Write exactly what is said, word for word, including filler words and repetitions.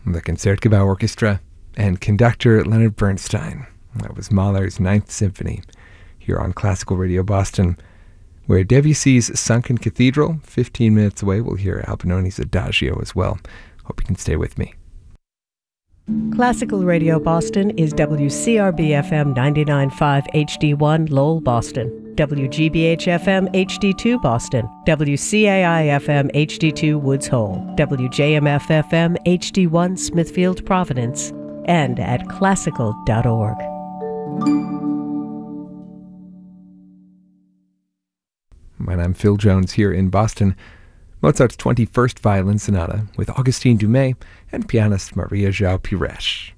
the Concertgebouw Orchestra, and conductor Leonard Bernstein. That was Mahler's Ninth Symphony, here on Classical Radio Boston, where Debussy's Sunken Cathedral, fifteen minutes away, we'll hear Albinoni's Adagio as well. Hope you can stay with me. Classical Radio Boston is W C R B F M ninety-nine point five H D one Lowell, Boston, W G B H F M H D two Boston, W C A I F M H D two Woods Hole, W J M F F M H D one Smithfield, Providence, and at classical dot org. And I'm Phil Jones here in Boston. Mozart's twenty-first Violin Sonata with Augustine Dumay and pianist Maria João Pires.